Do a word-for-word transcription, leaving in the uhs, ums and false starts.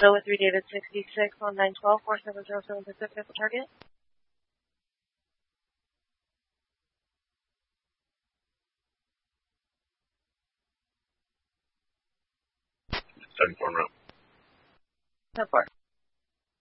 Go with three David sixty-six on nine twelve four seven zero seven Pacific target. Seven four route. ten four.